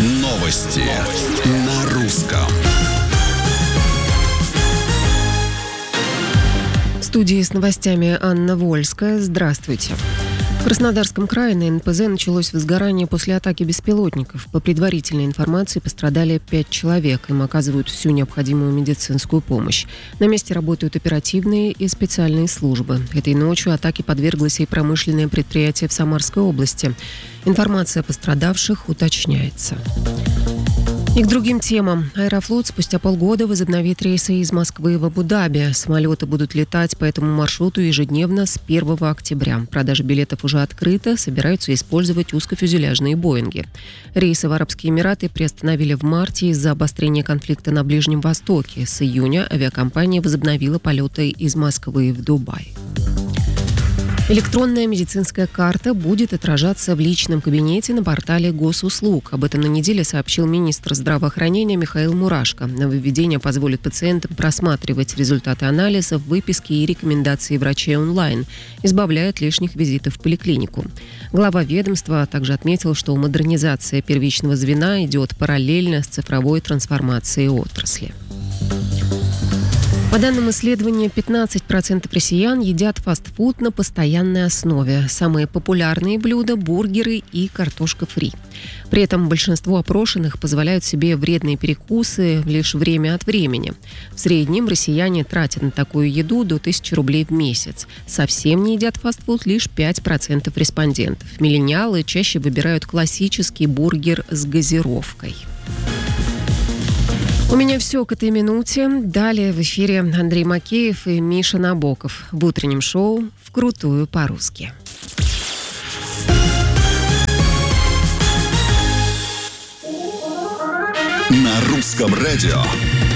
Новости на русском. В студии с новостями Анна Вольская. Здравствуйте. В Краснодарском крае на НПЗ началось возгорание после атаки беспилотников. По предварительной информации пострадали 5 человек. Им оказывают всю необходимую медицинскую помощь. На месте работают оперативные и специальные службы. Этой ночью атаке подверглось и промышленное предприятие в Самарской области. Информация о пострадавших уточняется. И к другим темам. Аэрофлот спустя полгода возобновит рейсы из Москвы в Абу-Даби. Самолеты будут летать по этому маршруту ежедневно с 1 октября. Продажа билетов уже открыта, собираются использовать узкофюзеляжные «Боинги». Рейсы в Арабские Эмираты приостановили в марте из-за обострения конфликта на Ближнем Востоке. С июня авиакомпания возобновила полеты из Москвы в Дубай. Электронная медицинская карта будет отражаться в личном кабинете на портале госуслуг. Об этом на неделе сообщил министр здравоохранения Михаил Мурашко. Нововведение позволит пациентам просматривать результаты анализов, выписки и рекомендации врачей онлайн, избавляя от лишних визитов в поликлинику. Глава ведомства также отметил, что модернизация первичного звена идет параллельно с цифровой трансформацией отрасли. По данным исследования, 15% россиян едят фастфуд на постоянной основе. Самые популярные блюда – бургеры и картошка фри. При этом большинство опрошенных позволяют себе вредные перекусы лишь время от времени. В среднем россияне тратят на такую еду до 1000 рублей в месяц. Совсем не едят фастфуд лишь 5% респондентов. Миллениалы чаще выбирают классический бургер с газировкой. У меня все к этой минуте. Далее в эфире Андрей Макеев и Миша Набоков в утреннем шоу «Вкрутую по-русски». На русском радио